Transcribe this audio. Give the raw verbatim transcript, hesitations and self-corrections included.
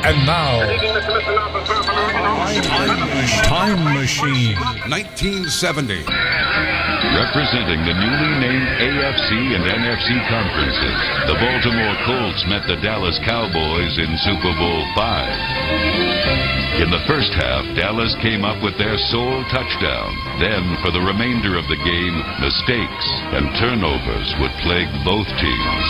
And now, Time Machine. nineteen seventy. Representing the newly named A F C and N F C conferences, the Baltimore Colts met the Dallas Cowboys in Super Bowl five. In the first half, Dallas came up with their sole touchdown. Then, for the remainder of the game, mistakes and turnovers would plague both teams.